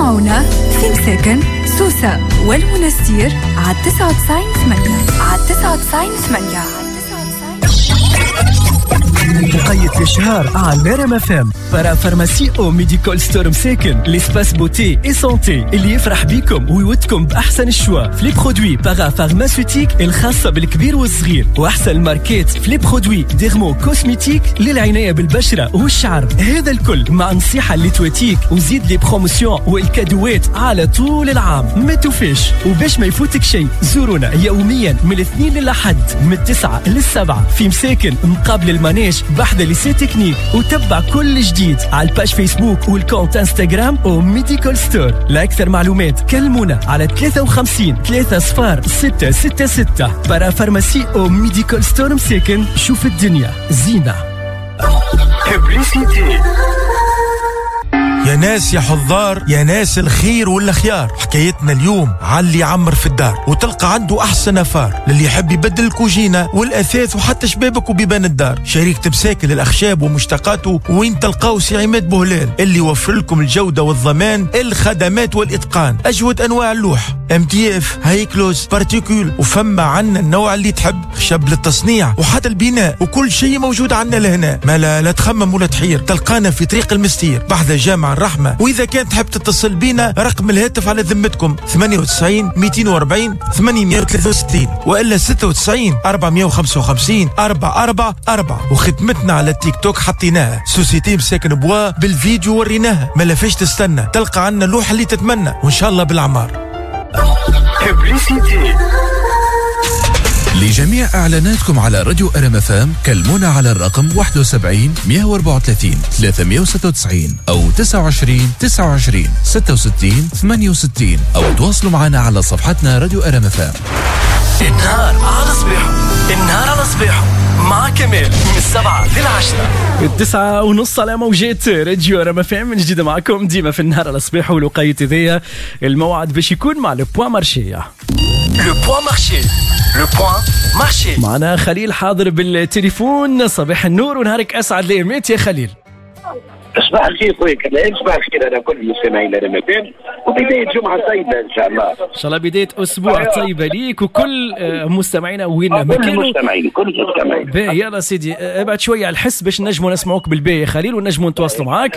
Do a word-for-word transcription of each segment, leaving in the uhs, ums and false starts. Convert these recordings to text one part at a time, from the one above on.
اسمعونا في مساكن سوسة والمنستير على تسعة وتسعين ثمانية على تسعة وتسعين ثمانية. بقية الشهر على ريم اف ام برا فارماسي او ميديكال ستور مساكن ليسباس بوتي اي سونتي اللي يفرح بيكم ويودكم باحسن الشوا في لي برودوي بارا فارماسيوتيك الخاصة بالكبير والصغير واحسن الماركات في لي برودوي ديرمو كوسميتيك للعناية بالبشرة والشعر. هذا الكل مع نصيحة اللي تواتيك وزيد لي بروموسيون والكادوات على طول العام. ما توفيش وباش ما يفوتك شيء زورونا يوميا من الاثنين للأحد من التسعة للسبعة في مساكن مقابل المانيش بحذا ليسي تكنيك وتبع كل جديد على الباج فيسبوك والكونت انستغرام او ميديكال ستور. لأكثر معلومات كلمونا على ثلاثة وخمسين ثلاثة صفار ستة ستة ستة. برا فارماسي او ميديكال ستور مساكن. شوف الدنيا زينة. يا ناس يا حضار يا ناس الخير والخيار، حكايتنا اليوم على اللي يعمر في الدار وتلقى عنده احسن افار للي يحب يبدل الكوجينه والاثاث وحتى شبابك وبيبان الدار. شركه مساكن الاخشاب ومشتقاته وين تلقاو سي عماد بوهلال اللي يوفر لكم الجوده والضمان الخدمات والاتقان. اجود انواع اللوح ام تي اف هايكلوز بارتيكول وفما عنا النوع اللي تحب خشب للتصنيع وحتى البناء وكل شيء موجود عنا لهنا. ما لا, لا تخمم ولا تحير، تلقانا في طريق المستير بحذا جامع الرحمة. وإذا كان تحب تتصل بينا رقم الهاتف على ذمتكم ثمانية وتسعين مئتين وأربعين ثمانمئة وثلاثة وستين وإلا ستة وتسعين أربعمئة وخمسة وخمسين أربعة أربعة أربعة. وختمتنا على التيك توك حطيناها سوسيتي مساكن بوا بالفيديو وريناها. ما لفاش تستنى، تلقى عنا اللوحة اللي تتمنى وإن شاء الله بالعمار. لجميع إعلاناتكم على راديو أرم اف ام كلمونا على الرقم واحد وسبعين مئة وأربعة وثلاثين ثلاثمئة وستة وتسعين أو تسعة وعشرين تسعة وعشرين ستة وستين ثمانية وستين أو تواصلوا معنا على صفحتنا راديو أرم اف ام. النهار على صبيحه النهار على صبيحه مع كمال من السبعة للعشرة التسعة ونص على موجات راديو أرم اف ام من جديد معكم ديما في النهار على صبيحه. والوقاية ذي الموعد باش يكون مع لو بوان مارشي. لو بوان مارشي لو بوان مارشي معنا خليل حاضر بالتليفون. صباح النور ونهارك أسعد ليمات يا خليل. صباح الخير خويا كمال، صباح الخير على كل المستمعين الرمضان وبداية جمعة طيبة إن شاء الله. إن شاء الله بداية أسبوع طيبة ليك وكل مستمعينا وين ما كانوا. كل المستمعين كل المستمعين. باهي يلا سيدي ابعد شوية على الحس باش نجموا نسمعوك بالباهي يا خليل ونجموا نتواصلوا معاك.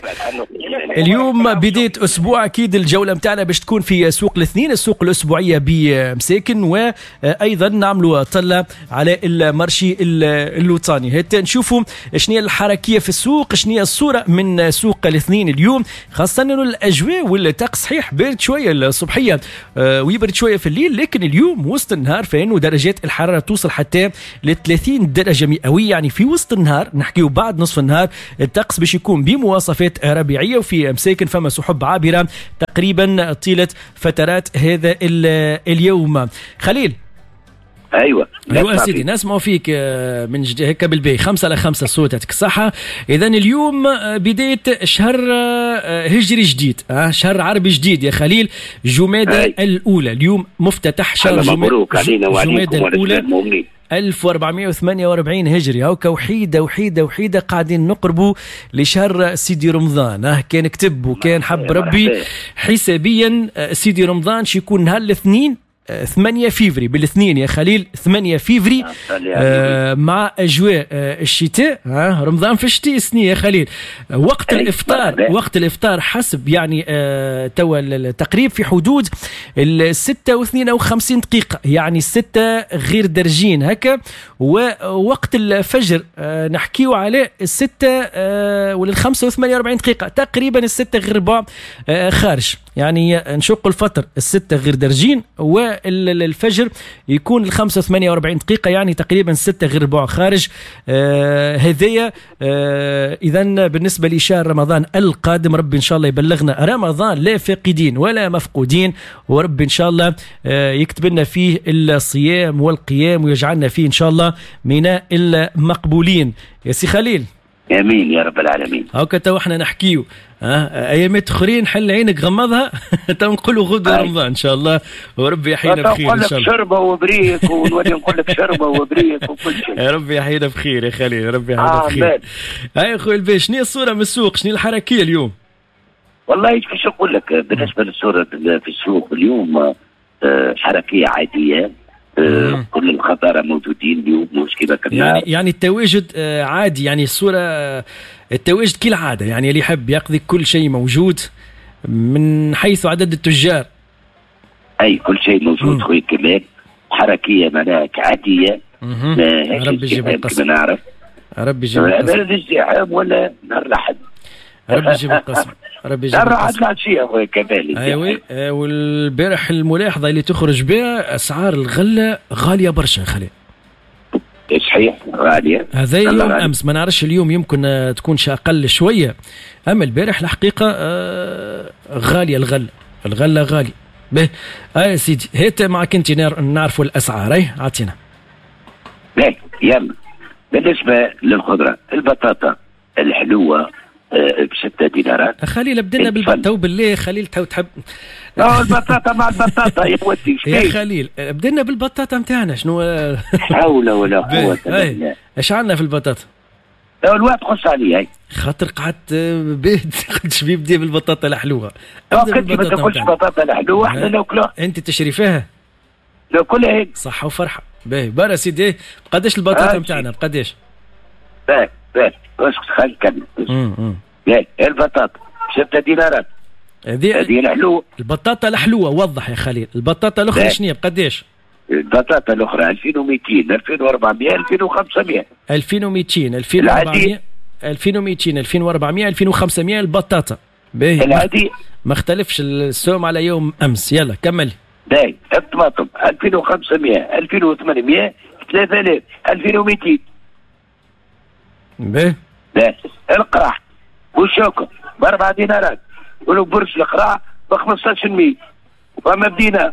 اليوم بداية أسبوع أكيد الجولة متاعنا باش تكون في سوق الاثنين السوق الأسبوعية بمساكن وأيضا نعملوا طلة على المارشي الوطني. هات نشوفوا شنية الحركية في السوق، شنية الصورة من سوق الاثنين اليوم، خاصة انه الاجواء والطقس صحيح بارد شويه الصبحيه آه ويبرد شويه في الليل، لكن اليوم وسط النهار فانه درجات الحراره توصل حتى ل ثلاثين درجه مئويه. يعني في وسط النهار نحكيو بعد نصف النهار الطقس باش يكون بمواصفات ربيعيه. وفي مساكن فما سحب عابره تقريبا طيله فترات هذا اليوم. خليل ايوه ايوه سيدي نسمعوا فيك من جد هيك بالبي خمسة على خمسة صوتك صحة. اذا اليوم بداية شهر هجري جديد اه شهر عربي جديد يا خليل. جمادى الاولى اليوم مفتتح شهر جمادى الاولى ألف وأربعمئة وثمانية وأربعين هجري. هاكا وحيدة وحيدة وحيدة قاعدين نقربوا لشهر سيدي رمضان. اه كان كتب وكان حب ربي حسابيا سيدي رمضان شيكون نهار الاثنين ثمانية فيفري بالاثنين يا خليل ثمانية فيفري آه مع أجواء آه الشتاء. آه رمضان في الشتاء سنية يا خليل. وقت الإفطار وقت الإفطار حسب يعني آه توا التقريب في حدود الستة واثنين أو خمسين دقيقة يعني الستة غير درجين هكا. ووقت الفجر آه نحكيو على الستة آه وللخمسة وثمانية وأربعين دقيقة تقريبا الستة غير ربع آه خارج. يعني نشق الفطر الستة غير درجين والفجر يكون الخمسة وثمانية وأربعين دقيقة يعني تقريبا ستة غير ربع خارج. آه هذية آه إذن بالنسبة لشهر رمضان القادم ربي إن شاء الله يبلغنا رمضان لا فاقدين ولا مفقودين. ورب إن شاء الله آه يكتب لنا فيه الصيام والقيام ويجعلنا فيه إن شاء الله من المقبولين يا سي خليل. امين يا رب العالمين. هاكا تو احنا نحكيو اه ايامات اخرين حل عينك غمضها تو نقولوا غدوه رمضان ان شاء الله وربي يحيينا بخير ان شاء الله. شربه وبريك ونولي نقول لك شربه وبريك وكل شيء. يا ربي يحيينا بخير يا خليل ربي يحيينا بخير. هاي اخوي الباش شنو الصوره من السوق شنو الحركيه اليوم؟ والله ايش باش نقول لك بالنسبه للصوره في السوق اليوم آه حركيه عاديه. آه كل الخطاره موجودين اليوم مش كذا يعني يعني التواجد آه عادي يعني الصوره آه التواجد كالعاده يعني اللي يحب يقضي كل شيء موجود من حيث عدد التجار. اي كل شيء موجود خويا كمان حركيه معناها عاديه. ربي يجيب القسم. نعرف ربي يجيب القسم. هذا الازدحام ولا نهار الاحد. ربي يجيب القسم. ربي يجيب القسم. نهار شيء اخويا كمال. ايوه والبارح الملاحظه اللي تخرج بها اسعار الغله غاليه برشا خلي. صحيح غاليه. هذا يوم امس ما نعرفش اليوم يمكن تكون اقل شويه اما البارح الحقيقه آه غاليه الغله الغله غاليه. به اي سيدي هيت معك انت نعرفوا الاسعار. اي اعطينا. باهي يلا بالنسبه للخضره البطاطا الحلوه ب ستة دينارات. خليل بدنا بالبطاطا وبالله خليل تو تحب اه البطاطا مع البطاطا يا ودي يا خليل بدنا بالبطاطا نتاعنا شنو حول ولا قوه الا بالله. ايش عندنا في البطاطا؟ الوقت خص علي هاي خاطر قعدت بيت قلت شبيه بدي بالبطاطا الحلوه. كنت ما تاكلش بطاطا الحلوه احنا ناكلوها. انت تشري فيها؟ ناكلها هيك صحه وفرحه. باهي برا سيدي بقداش البطاطا نتاعنا بقداش؟ باهي باهي اسكت خلينا نكمل. باهي البطاطا ستة دينارات هذه هذه الحلوه. البطاطا الحلوه وضح يا خليل. البطاطا الاخرى شنو بقداش؟ البطاطا الاخرى ألفين ومئتين ألفين وأربعمئة ألفين وخمسمئة. ألفين ومئتين ألفين وأربعمئة ألفين ومئتين ألفين وأربعمئة ألفين وخمسمئة البطاطا. باهي العادي ما اختلفش السوم على يوم امس. يلا كمل. باهي الطماطم ألفين وخمسمئة ألفين وثمانمئة ثلاثة آلاف ألفين ومئتين. باهي باهي القراح والشوكه باربع دينارات ولو برش القراع ب خمسطاش مية وفما بدينار.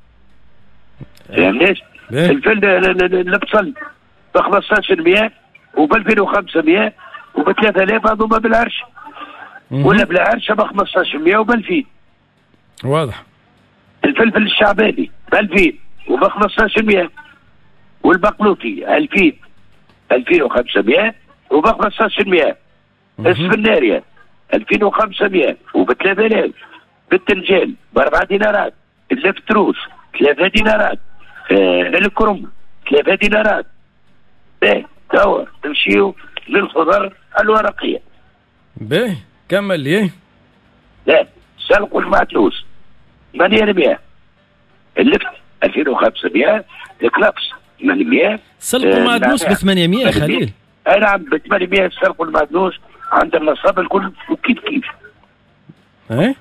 فهمتنيش؟ الفل البصل ب خمسطاش مية وب ألفين وخمسمئة وب ثلاثة آلاف هذوما بالعرش ولا بالعرش ب خمسطاش مية وب ألفين. واضح. الفلفل الشعباني ب ألفين وب خمسطاش مية والبقلوطي ألفين ألفين وخمسمئة وب خمسطاش مية. السفناريا ألفين وخمسمئة وب ثلاثة آلاف. بالتنجان باربع دينارات. اللفتروس ثلاثة دينارات. آه الكرم ثلاثة دينارات. باهي توا تمشيو للخضر الورقيه. باهي كمل لي. لا السلق والمعدنوس ثمانية مئة. اللفت ألفين وخمسمئة. الكلابس ثمانمئة. السلق والمعدنوس ب ثمانمئة خليل. اي نعم ب ثمانمئة السلق والمعدنوس عند النصاب الكل وكيف كيف. ايه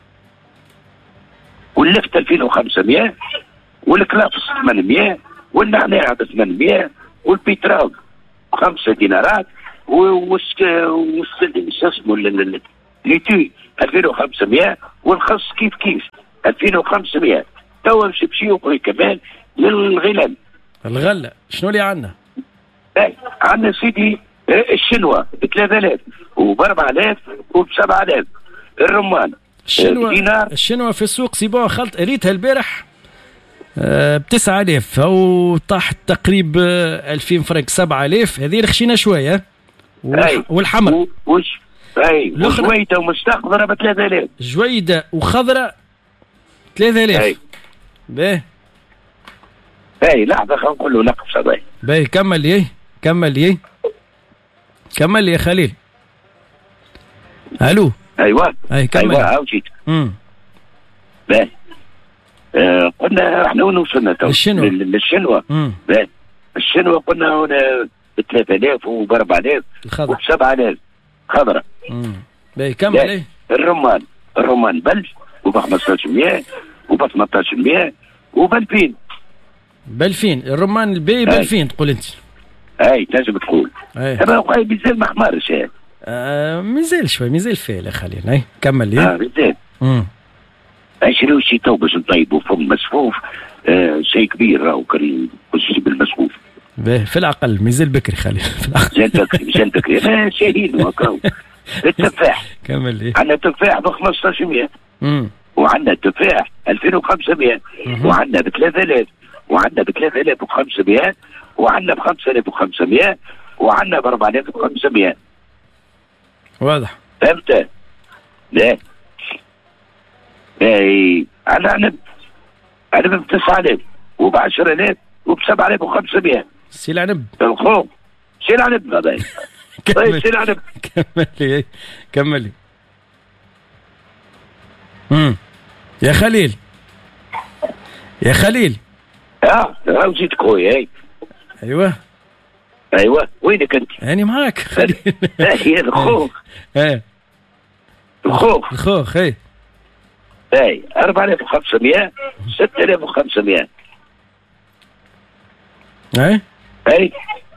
واللفت ألفين وخمسمئة والكلابس ثمانمئة والنعناع ب ثمانمئة والبيتراغ خمسة دينارات وش وش اسمه الليتوي ألفين وخمسمئة والخص كيف كيف ألفين وخمسمئة. توا باش نمشيو كمان للغلال. الغله شنو اللي عندنا؟ اي عندنا سيدي الشنوه ب ثلاثة آلاف وب أربعة آلاف وب سبعة آلاف. الرمان الشنوه الشنوه في السوق سيبون خلط ريتها البارح أه ب تسعة آلاف او طاحت تقريب ألفين فرنك سبعة آلاف. هذه رخشينا شويه. والحمر وش اي وجويده ومستقبره ب ثلاثة آلاف. جويده وخضراء ثلاثة آلاف. باهي باهي لحظه خلينا نقول له نقص هذاي. باهي كمل لي كمل لي كمل لي يا خليل. الو ايوه اي كمل. ايوه هاو جيت. امم باهي آه قلنا احنا وين وصلنا تو؟ للشنوه. للشنوه. باهي الشنوه قلنا هنا ب ثلاثة آلاف وب أربعة آلاف وب سبعة آلاف خضراء. امم باهي كمل ايه. الرمان الرمان بلج وب خمسطاش مئة وب ثمنطاش مئة وب ألفين. ب ألفين الرمان الباهي ب ألفين تقول انت. اي تنجم تقول. اي هذا مازال ما خمارش. آه مازال شوي مازال فيه خلينا. اي كمل لي. اه مازال. امم عشرين شي تو باش نطيبوا فم مسفوف. آه شيء كبير راهو كريم وشي بالمسفوف. باهي في العقل مازال بكري خليل. في العقل مازال بكري مازال بكري. انا شاهين وهكا. التفاح كمل لي. عندنا تفاح ب خمسطاش مئة. امم وعندنا التفاح ألفين وخمسمئة وعندنا ب ثلاثة آلاف وعندنا ب ثلاثة آلاف وخمسمئة وعندنا ب خمسة آلاف وخمسمئة وعندنا ب أربعة آلاف وخمسمئة. واضح. فهمت؟ لا اي على عنب عنب ب تسعة آلاف وب عشرة آلاف وب سبعة آلاف وخمسمائة. سي العنب الخوف سي العنب هذا. طيب سي العنب كملي كملي. امم يا خليل يا خليل. اه وجيتك خويا. اي ايوه ايوه وينك انت؟ يعني معاك خليل. هي الخوخ. ايه الخوخ الخوخ. اي اي أربعة آلاف وخمسمائة ستة آلاف وخمسمائة. اي اي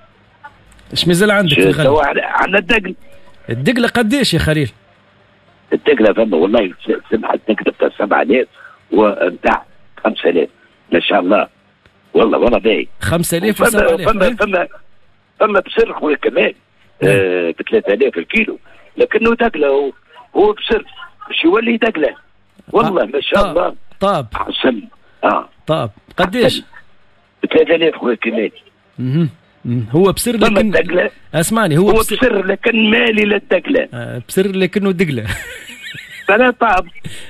ايش مازال عندك في الغالب؟ عندنا الدقل. الدقله قديش يا خليل؟ الدقله فما والله سمحت الدقله بتاع سبعة آلاف وبتاع خمسة آلاف ما شاء الله. والله والله باهي. خمسة آلاف و سبعة آلاف. فما فما فما بسر خويا كمان آه ب ثلاثة آلاف الكيلو، لكنه دقله هو هو بسر باش يولي دقله. والله ما شاء الله. طاب حسن. اه طاب قديش؟ ب ثلاثة آلاف خويا كمان. اها هو بسر لكن دقلة. اسمعني هو, هو بسر, بسر لكن مالي للدقله. آه بسر لكنه دقله. فلا طاب.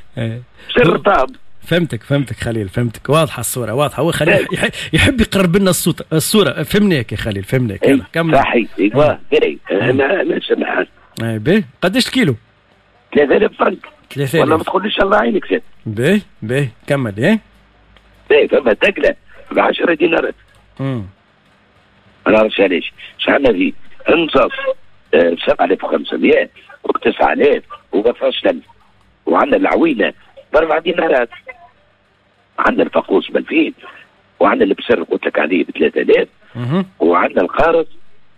بسر طاب. فهمتك فهمتك خليل فهمتك. واضحه الصوره واضحه. هو خليل يحب يقرب لنا الصوت الصوره. فهمناك يا خليل فهمناك. يلا كمل. صحيح ايوه باهي. انا انا سمعت. اي باهي. قداش الكيلو؟ ثلاثة آلاف فرنك. ثلاثة آلاف والله ما تقوليش الله يعينك زاد. باهي باهي كمل. ايه باهي فما دقله ب عشرة دينارات. امم ما نعرفش علاش. شحال فيه انصاص آه سبعة آلاف وخمسمائة و تسعة آلاف و أربعطاش ألف. وعندنا العوينه باربع دينارات. عندنا الفقوس ب ألفين. وعندنا البسر قلت لك عليه ب ثلاثة آلاف. وعندنا القارص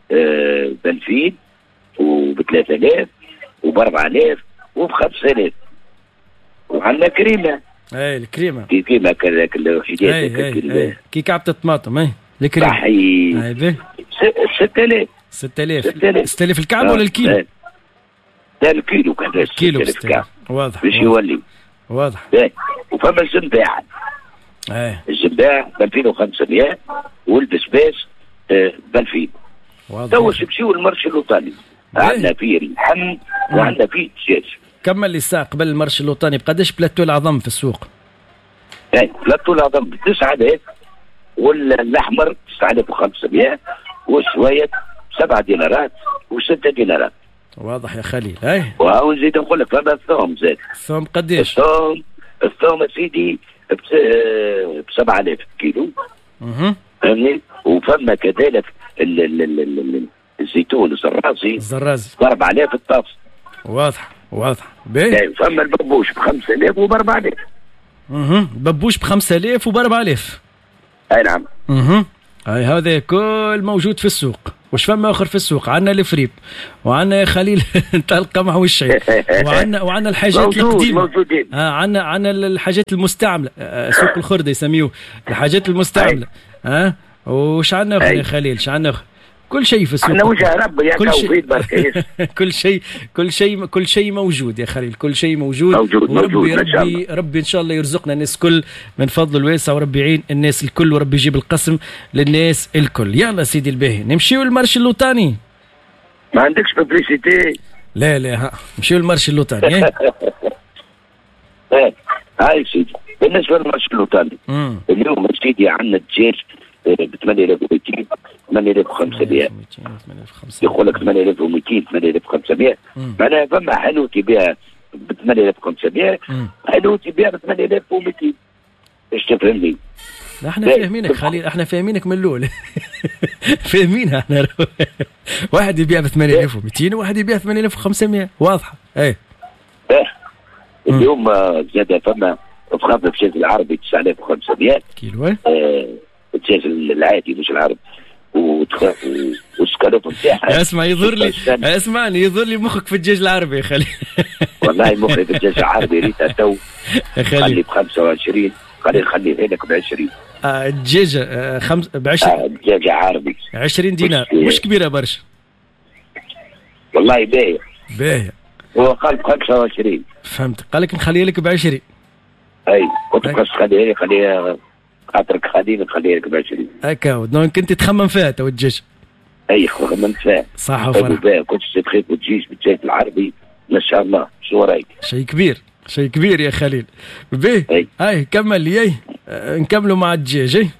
آه ب ألفين وب ثلاثة آلاف وب أربعة آلاف وب خمسة آلاف. وعندنا كريمه. اي الكريمه كي كيما كذاك الوحيدات. اي اي كي كعبة الطماطم. اي الكريمه. صحيح. اي باهي. ستة آلاف. ستة آلاف. ستة آلاف الكعب ولا الكيلو؟ لا الكيلو كذا. كيلو ستة آلاف. واضح باش يولي واضح. وفما الجنباع. اي الجنباع ب ألفين وخمسمائة والبسباس ب ألفين. توا نمشيو للمرش الوطني. عندنا فيه اللحم وعندنا فيه الدجاج. كمل لي الساعة قبل المرش الوطني بقداش بلاتو العظم في السوق؟ اي بلاتو العظم ب تسعة آلاف والاحمر تسعة آلاف وخمسمائة والسويت سبعة دينارات وستة دينارات. واضح يا خليل. اي وهو نزيد نقول لك فما الثوم زاد. الثوم قديش؟ الثوم الثوم سيدي ب سبعة آلاف كيلو. اها فهمني. وفما كذلك الزيتون الزرازي الزرازي ب أربعة آلاف الطاس. واضح واضح. باهي. فما الببوش ب خمسة آلاف وب أربعة آلاف. اها الببوش ب خمسة آلاف وب أربعة آلاف. اي نعم. اها هاي هذا كل موجود في السوق. وش فما اخر في السوق؟ عندنا الفريب وعندنا يا خليل نتاع القمح والشعير وعندنا وعندنا الحاجات القديمه. موجودين. اه عندنا عندنا الحاجات المستعمله. آه سوق الخردة يسميوه الحاجات المستعمله. اه وش عندنا اخر يا خليل؟ اش عندنا اخر؟ كل شيء في السوق. انا وجه ربي يا كل شيء كل شيء كل شيء كل شيء موجود يا خليل. كل شيء موجود. موجود وربي موجود ربي ربي ان شاء الله يرزقنا الناس كل من فضل الواسع وربي يعين الناس الكل وربي يجيب القسم للناس الكل. يلا سيدي الباهي نمشيو للمرش اللوطاني. ما عندكش ببليسيتي؟ لا لا ها نمشيو للمرش اللوطاني. ايه هاي سيدي بالنسبه للمرش اللوطاني اليوم سيدي عندنا الدجاج ب ثمانية آلاف ومئتين ثمانية آلاف وخمسمائة. يقول لك ثمانية آلاف ومئتين ثمانية آلاف وخمسمائة. معناها فما حانوت يبيع ب ثمانية آلاف وخمسمائة حانوت يبيع ب ثمانية آلاف ومئتين. ايش تفهمني؟ احنا فاهمينك خليل. احنا فاهمينك من الاول. فاهمينها احنا. واحد يبيع ب ثمانية آلاف ومئتين وواحد يبيع ثمانية آلاف وخمسمائة. واضحه. اي اه اليوم زاد فما فخامه الدجاج العربي تسعة آلاف وخمسمائة كيلو. اه الدجاج العادي مش العربي والسكالوب نتاعها. اسمع يظهر لي اسمعني يظهر لي مخك في الدجاج العربي يا خليل. والله مخي في الدجاج العربي ريتها تو يا خليل. خلي ب خمسة وعشرين خلي نخلي هناك ب عشرين. آه الدجاجة آه خمس ب عشرين. آه الدجاجة عربي عشرين دينار مش كبيرة برشا. والله باهية باهية. هو قال ب خمسة وعشرين. فهمت. قال لك نخليها لك ب عشرين. اي قلت بس خليها لي خليها خاطرك خليني نخليها لك ب عشرين. هكا دونك انت تخمم فيها تو الدجاج. اي خممت فيها. صح وفرح. كنت تخيط وتجيش بالدجاج العربي ما شاء الله. شو رايك؟ شيء كبير شيء كبير يا خليل. به أي. هاي كمل ياي آه نكملوا مع الدجاج. اي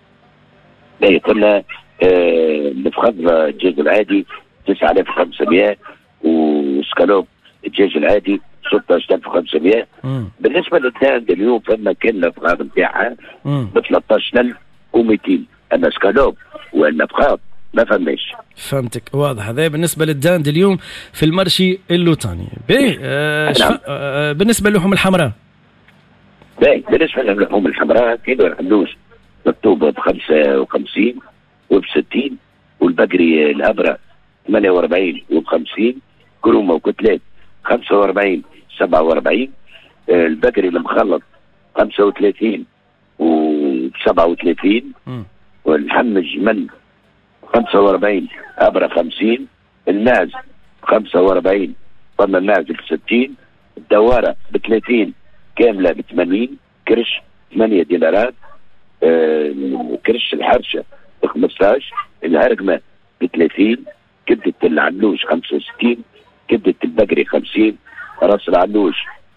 اي قلنا آه الفخذ الدجاج العادي تسعة آلاف وخمسمائة، وسكالوب الدجاج العادي ستة عشر ألف وخمسمائة. بالنسبه للدهان اليوم فما كان الافخاذ نتاعها ب ثلاثة عشر ألف ومئتين، اما سكالوب والافخاذ ما فماش. فهمتك واضح. هذا بالنسبه للدهان اليوم في المرشي اللوطاني. باهي آه شف... آه بالنسبه للحوم الحمراء. باهي بالنسبه للحوم الحمراء كيلو الحلوش مكتوبه ب خمسة وخمسين وب ستين، والبقري الابره ثمانية وأربعين وب خمسين، كرومه وكتلات خمسة وأربعين سبعة وأربعين، آه البقري المخلط خمسة وثلاثين وب سبعة وثلاثين، والحمج من خمسة وأربعين أبرة خمسين، الماز خمسة وأربعين ضمن الماز بستين، الدوارة بثلاثين كاملة بثمانين، كرش ثمانية دينارات، آه كرش الحرشة بخمسطاش، الهرقمة بثلاثين، كبدة العلوش خمسة وستين، كبدة البقري خمسين، راس العلوش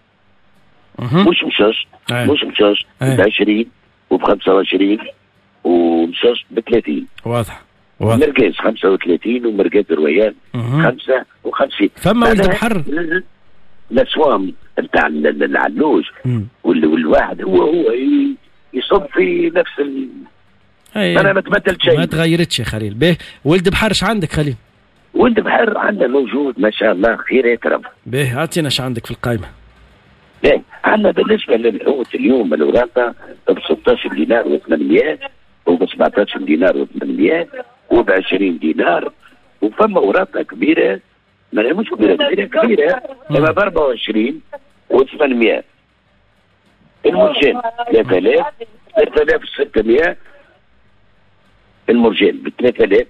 مش مشش مش مشش بعشرين وبخمسة وعشرين ومشش بثلاثين. واضح. مرقاز خمسة وثلاثين ومرقاز الرويال خمسة وخمسين. فما ولد بحر الاسوام نتاع العلوش والواحد هو هو يصب في نفس ال... انا ما تبدلت شيء، ما تغيرتش يا خليل. به ولد بحر ايش عندك خليل؟ ولد بحر عندنا موجود ما شاء الله خير يكرم. به اعطينا ايش عندك في القائمه. ايه عندنا بالنسبه للحوت اليوم الوراقه ب ستة عشر دينار وثمانمائة، وب سبعة عشر دينار وثمانمائة، وب عشرين دينار، وفما وراقه كبيره ما مش كبيره كبيره كبيره اما ب أربعة وعشرين وثمانمائة. المرجان ثلاثة آلاف ثلاثة آلاف وستمائة، المرجان ب ثلاثة آلاف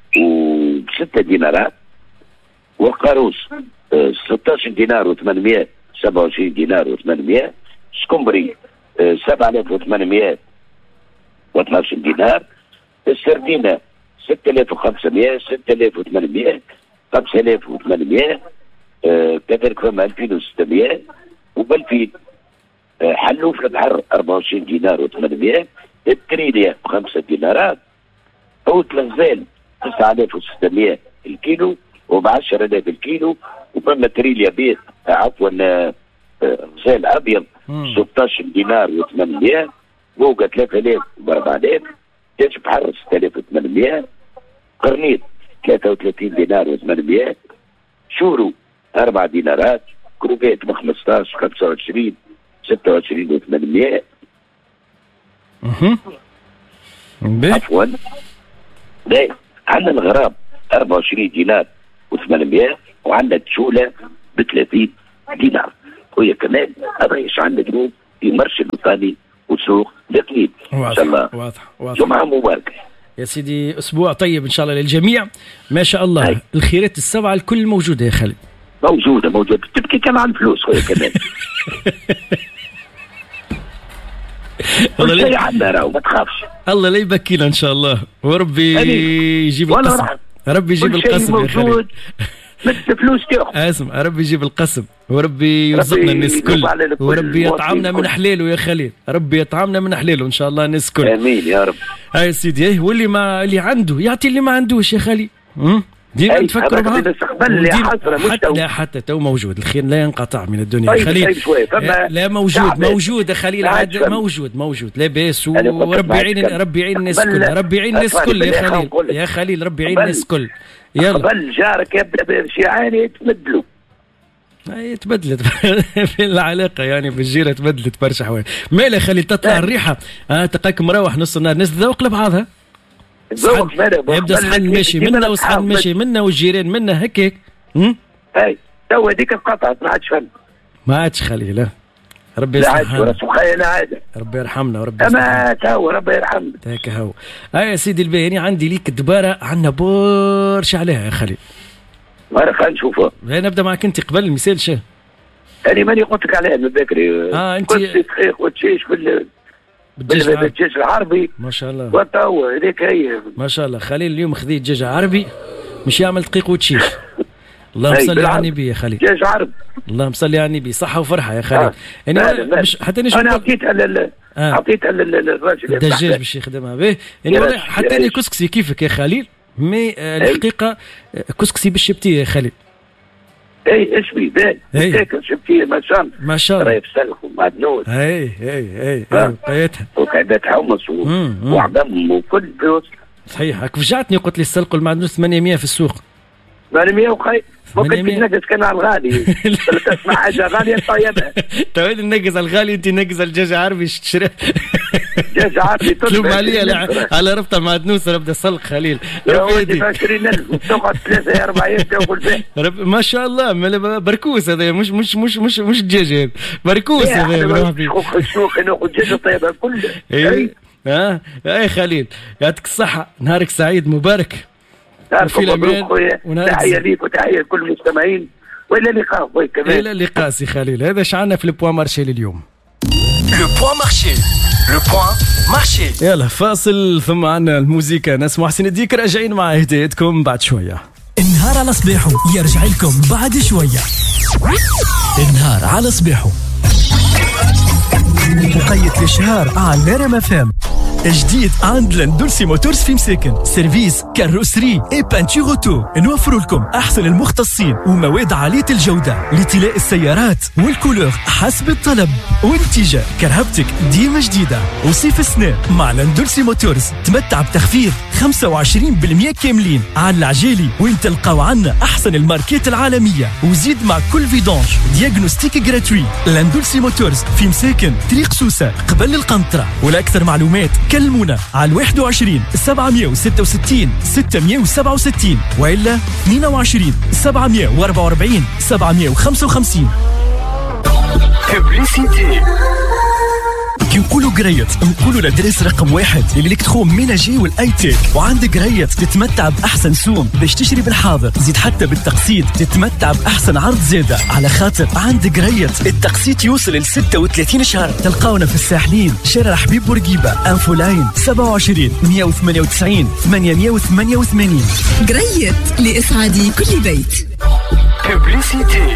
وستة دينارات، والقاروس اه ستة عشر دينار وثمانمائة، سبعة وعشرين دينار وثمانمائة، سكمبري اه سبعة آلاف وثمانمائة واثني عشر دينار، السردينة ستة آلاف وخمسمائة، ستة آلاف وثمانمائة، خمسة آلاف وثمانمائة، اه كذلك فما ألفين وستمائة، وبالفين اه حلوف البحر أربعة وعشرين دينار وثمانمائة، التريليا بخمسة دينارات، حوت الغزال تسعة آلاف وستمائة الكيلو وب عشرة آلاف الكيلو، وفما تريليا بيض عفوا غزال ابيض ستة عشر دينار وثمانمائة، بوقة ثلاثة آلاف وأربعة آلاف، دجاج بحر ستة آلاف وثمانمائة، قرنيط ثلاثة وثلاثين دينار وثمانمائة، شورو أربع دينارات، كروفيت ب خمسطاش خمسة وعشرين ستة وعشرين وثمانمائة. عفوا لا عندنا الغراب أربعة وعشرين دينار وثمانمائة، وعندنا التشولة ب ثلاثين دينار. وهي كمان هذا ايش عندنا اليوم في مرشد الوطني وسوق الاقليم. ان شاء الله واضح واضح. جمعة مباركة يا سيدي، اسبوع طيب ان شاء الله للجميع. ما شاء الله هاي. الخيرات السبعة الكل موجودة يا خالد. موجودة موجودة تبكي كم عن فلوس خويا كمان. والله عندنا راهو ما تخافش. الله لا يبكينا ان شاء الله، وربي يجيب القسم. ربي يجيب القسم يا خالد. مثل فلوس تاخذ. اسمع ربي يجيب القسم، وربي يرزقنا الناس الكل، وربي يطعمنا من حليله يا خليل، ربي يطعمنا من حليله ان شاء الله الناس الكل. امين يا رب. هاي سيدي، واللي ما اللي عنده يعطي اللي ما عندوش يا خليل. ديما نتفكروا بعض. حتى لا حتى تو موجود، الخير لا ينقطع من الدنيا يا خليل. لا موجود موجود يا خليل، عاد موجود موجود لاباس، وربي يعين ربي يعين الناس الكل، ربي يعين الناس الكل يا خليل يا خليل، ربي يعين الناس الكل. يلا قبل جارك يبدا بشيعان يتبدلوا. اي تبدلت في العلاقه يعني بالجيره تبدلت برشا حوايج. مالا خليل تطلع الريحه اه تلقاك مروح نص النهار الناس تذوق لبعضها. يبدا صحن ماشي منا وصحن ماشي منا والجيران منا هكاك. اي تو هذيك انقطعت ما عادش فن. ما عادش خليل ربي يسامحنا. لا عاد ربي يرحمنا وربي يسامحنا. اما تو ربي يرحمنا. هيك هو. هاي يا سيدي الباهي، عندي ليك الدباره عندنا برشا عليها يا خليل. خلينا نشوفها. نبدا معك انت قبل المثال شا. انا ماني قلت لك عليها من بكري. اه انت كنت تخيخ وتشيش بال بالدجاج العربي ما شاء الله. وتو هذيك هي ما شاء الله. خليل اليوم خذي دجاج عربي مش يعمل دقيق وتشيش. الله مصلي على النبي يا خالد. دجاج عرب. الله مصلي على النبي، صحة وفرحة يا خالد. آه. يعني مش حتى نشوف انا عطيتها لل آه. عطيتها للراجل الدجاج باش يخدمها به. يعني والله حتى انا كسكسي كيفك يا خالد، مي آه الحقيقة كسكسي بالشبتية يا خالد. اي ايش بي بان تاكل شبتيه ما شاء الله ما شاء الله، رايب سلخ ومعدنوس اي اي اي بقيتها وكعبات حمص وعظم وكل بيوت. صحيح. فجعتني قلت لي السلق والمعدنوس ثمانمائة في السوق. ثمانمائة وخير ممكن تنقز كان على الغالي. تسمع حاجه غاليه طيبها. تويد ننقز على الغالي، انت نقز على الدجاج عربي تشتري. دجاج عربي تلوم علي على ربطه معدنوس ربطه سلق خليل. ربي عشرين ألف تقعد ثلاثة أربعة أيام تاكل به. ما شاء الله بركوس هذا، مش مش مش مش مش دجاج هذا بركوس هذا. السوق ناخذ دجاج طيبه كله. اي اه اي خليل، يعطيك الصحه، نهارك سعيد مبارك. وفي الامان. تحيه ليك وتحيه لكل المستمعين، والى اللقاء خويا كمان. الى اللقاء سي خليل. هذا شعلنا في البوان مارشي لليوم. لو بوان مارشي، لو بوان مارشي. يلا فاصل ثم عنا الموسيقى. نسمع حسين الديك راجعين مع هدايتكم بعد شويه. النهار على صباحو يرجع لكم بعد شويه. النهار على صباحو مقيد الشهر على ريم اف ام. جديد عند لاندولسي موتورز في مساكن، سيرفيس كاروسري اي بانتور اوتو. نوفر لكم احسن المختصين ومواد عاليه الجوده لطلاء السيارات والكولور حسب الطلب. وانتجاه كرهبتك ديما جديده. وصيف السنة مع لاندولسي موتورز تمتع بتخفيض خمسة وعشرين بالمئة كاملين على العجالي، وين تلقاو عنا احسن الماركات العالميه. وزيد مع كل فيدونج دياغنوستيك جراتوي. لاندولسي موتورز في مساكن طريق سوسه قبل القنطره. ولاكثر معلومات كلمونا على واحد وعشرين سبعمائة وستة وستين ستمائة وسبعة وستين وإلا اثنين وعشرين سبعمائة وأربعة وأربعين سبعمائة وخمسة وخمسين. ببليسيتي. كي نقولوا قريت نقولوا لدرس رقم واحد للإلكترون ميناجي والاي تيك. وعندك قريت تتمتع باحسن سوم باش تشتري بالحاضر، زيد حتى بالتقسيط تتمتع باحسن عرض زاده، على خاطر عندك قريت التقسيط يوصل ل ستة وثلاثين شهر. تلقاونا في الساحلين، شارع حبيب بورقيبه، انفو لاين سبعة وعشرين مئة وثمانية وتسعين ثمانمائة وثمانية وثمانين. قريت لإسعاد كل بيت. ببليسيتي.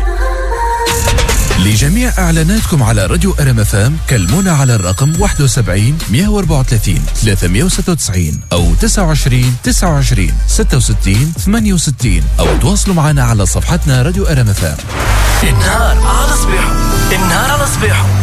لجميع إعلاناتكم على راديو أرم اف ام كلمونا على الرقم واحد وسبعين مئة وأربعة وثلاثين ثلاثمائة وستة وتسعين أو تسعة وعشرين تسعة وعشرين ستة وستين ثمانية وستين أو تواصلوا معنا على صفحتنا راديو أرم اف ام. النهار على صباحو، النهار على صباحو.